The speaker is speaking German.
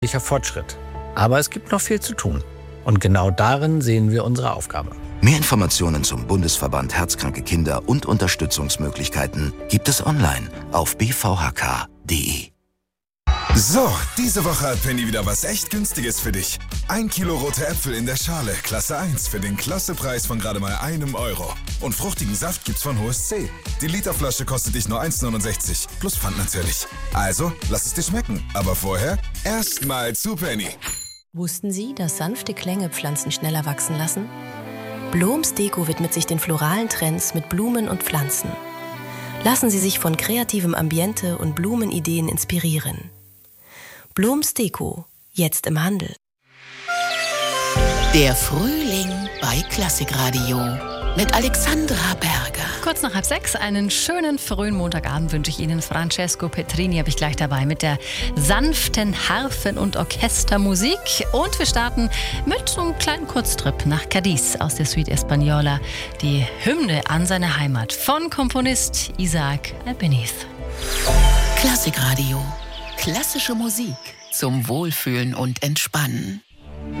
Fortschritt. Aber es gibt noch viel zu tun. Und genau darin sehen wir unsere Aufgabe. Mehr Informationen zum Bundesverband Herzkranke Kinder und Unterstützungsmöglichkeiten gibt es online auf bvhk.de. So, diese Woche hat Penny wieder was echt Günstiges für dich. 1 Kilo rote Äpfel in der Schale, Klasse 1, für den Klassepreis von gerade mal €1. Und fruchtigen Saft gibt's von Hohes C. Die Literflasche kostet dich nur 1,69, plus Pfand natürlich. Also, lass es dir schmecken. Aber vorher erstmal zu Penny. Wussten Sie, dass sanfte Klänge Pflanzen schneller wachsen lassen? Bloms Deko widmet sich den floralen Trends mit Blumen und Pflanzen. Lassen Sie sich von kreativem Ambiente und Blumenideen inspirieren. Bloms Deko, jetzt im Handel. Der Frühling bei Klassikradio mit Alexandra Berger. Kurz nach 5:30, einen schönen frühen Montagabend wünsche ich Ihnen. Francesco Petrini habe ich gleich dabei mit der sanften Harfen- und Orchestermusik. Und wir starten mit so einem kleinen Kurztrip nach Cadiz aus der Suite Española. Die Hymne an seine Heimat von Komponist Isaac Albéniz. Klassikradio. Klassische Musik zum Wohlfühlen und Entspannen.